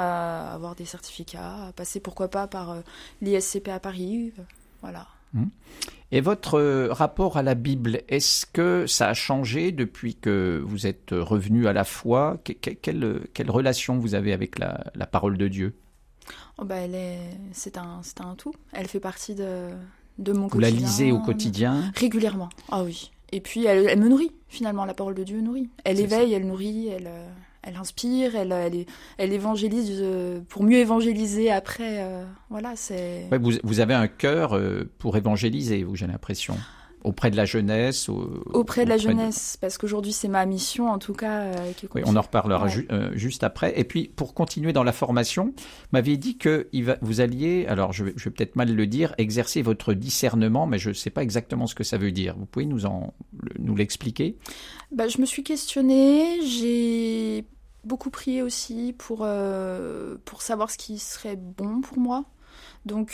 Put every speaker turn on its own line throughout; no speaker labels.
à avoir des certificats, à passer pourquoi pas par l'ISCP à Paris, voilà.
Et votre rapport à la Bible, est-ce que ça a changé depuis que vous êtes revenu à la foi? Quelle relation vous avez avec la parole de Dieu?
C'est un tout. Elle fait partie de mon quotidien.
Vous la lisez au quotidien?
Régulièrement, ah oui. Et puis elle me nourrit, finalement, la parole de Dieu nourrit. Elle éveille, elle nourrit, elle inspire, elle évangélise pour mieux évangéliser après. Voilà, c'est...
Ouais, vous avez un cœur pour évangéliser, j'ai l'impression. Auprès de la jeunesse
Auprès de la jeunesse, parce qu'aujourd'hui c'est ma mission en tout cas.
Oui, on en reparlera juste après. Et puis pour continuer dans la formation, vous m'aviez dit que vous alliez, alors je vais peut-être mal le dire, exercer votre discernement, mais je ne sais pas exactement ce que ça veut dire. Vous pouvez nous l'expliquer?
Je me suis questionnée, j'ai beaucoup prié aussi pour savoir ce qui serait bon pour moi. Donc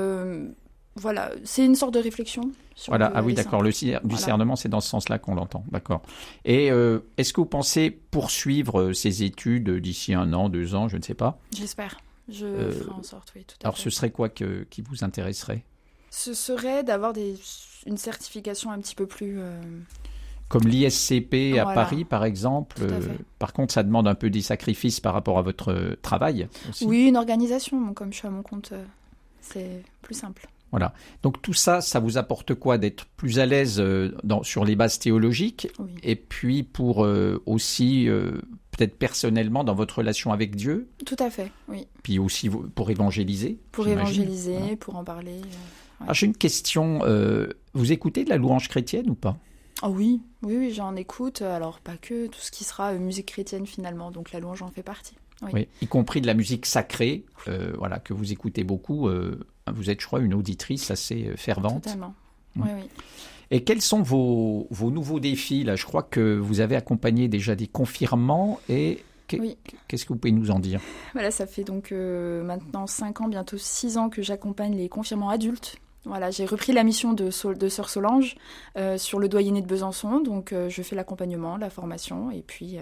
voilà, c'est une sorte de réflexion.
Voilà, ah oui, d'accord, le discernement, c'est dans ce sens-là qu'on l'entend, d'accord. Et est-ce que vous pensez poursuivre ces études d'ici 1 an, 2 ans, je ne sais pas?
J'espère, je ferai en sorte, oui, tout à fait.
Alors ce serait quoi qui vous intéresserait?
Ce serait d'avoir une certification un petit peu plus...
Comme l'ISCP à Paris, par exemple. Par contre, ça demande un peu des sacrifices par rapport à votre travail aussi.
Oui, une organisation, comme je suis à mon compte, c'est plus simple.
Voilà. Donc tout ça, ça vous apporte quoi? D'être plus à l'aise sur les bases théologiques, oui. Et puis pour aussi, peut-être personnellement, dans votre relation avec Dieu?
Tout à fait, oui.
Puis aussi pour évangéliser?
Pour évangéliser, voilà. Pour en parler.
Alors, j'ai une question. Vous écoutez de la louange chrétienne ou pas?
Oh oui, j'en écoute. Alors pas que, tout ce qui sera musique chrétienne finalement, donc la louange en fait partie.
Oui, y compris de la musique sacrée, voilà, que vous écoutez beaucoup. Vous êtes, je crois, une auditrice assez fervente.
Totalement, oui.
Et quels sont vos nouveaux défis là? Je crois que vous avez accompagné déjà des confirmants et qu'est-ce que vous pouvez nous en dire?
Voilà, ça fait donc maintenant 5 ans, bientôt 6 ans que j'accompagne les confirmants adultes. Voilà, j'ai repris la mission de Sœur Solange sur le doyenné de Besançon, donc je fais l'accompagnement, la formation, et puis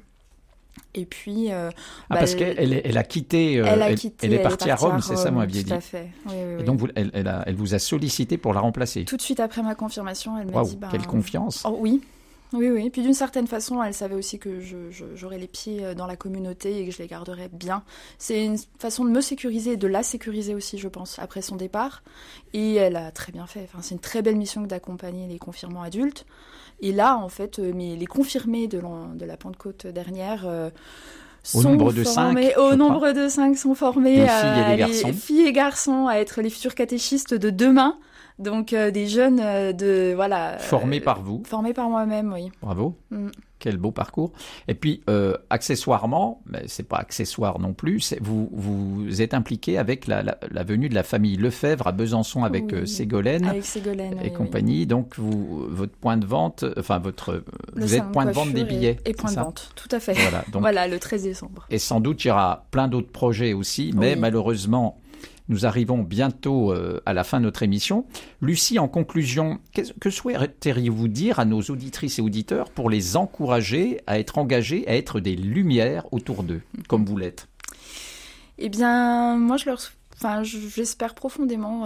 parce qu'elle a quitté, elle est partie à Rome, c'est ça, vous m'aviez dit.
Tout à fait. Oui.
Et donc elle vous a sollicité pour la remplacer.
Tout de suite après ma confirmation, elle m'a dit.
Quelle confiance.
Oh, oui. Et puis d'une certaine façon, elle savait aussi que j'aurais les pieds dans la communauté et que je les garderais bien. C'est une façon de me sécuriser et de la sécuriser aussi, je pense, après son départ. Et elle a très bien fait. Enfin, c'est une très belle mission que d'accompagner les confirmants adultes. Et là, en fait, les confirmés de la Pentecôte dernière
au nombre de 5
sont formés,
les
filles et garçons, à être les futurs catéchistes de demain. Donc des jeunes
formés par vous.
Formés par moi-même, oui.
Bravo. Quel beau parcours. Et puis accessoirement, mais c'est pas accessoire non plus, vous êtes impliqué avec la venue de la famille Lefebvre à Besançon avec Ségolène.
Avec Ségolène
et compagnie. Oui. Donc votre point de vente, vous êtes point de vente des billets.
Et point de vente, tout à fait.
Voilà,
le 13 décembre.
Et sans doute il y aura plein d'autres projets aussi, mais malheureusement nous arrivons bientôt à la fin de notre émission. Lucie, en conclusion, que souhaiteriez-vous dire à nos auditrices et auditeurs pour les encourager à être engagés, à être des lumières autour d'eux, comme vous l'êtes?
Eh bien, moi, j'espère profondément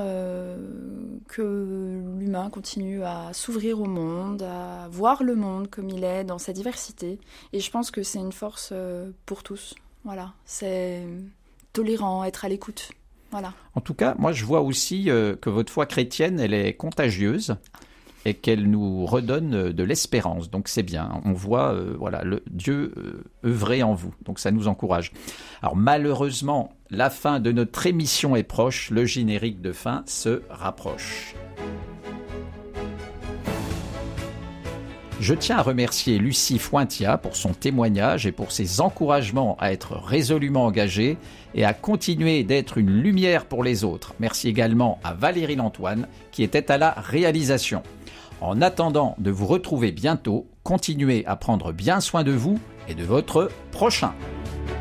que l'humain continue à s'ouvrir au monde, à voir le monde comme il est, dans sa diversité. Et je pense que c'est une force pour tous. Voilà, c'est tolérant, être à l'écoute. Voilà.
En tout cas, moi je vois aussi que votre foi chrétienne, elle est contagieuse et qu'elle nous redonne de l'espérance. Donc c'est bien, on voit Dieu œuvrer en vous, donc ça nous encourage. Alors malheureusement, la fin de notre émission est proche, le générique de fin se rapproche. Je tiens à remercier Lucie Fointia pour son témoignage et pour ses encouragements à être résolument engagée et à continuer d'être une lumière pour les autres. Merci également à Valérie Lantoine qui était à la réalisation. En attendant de vous retrouver bientôt, continuez à prendre bien soin de vous et de votre prochain.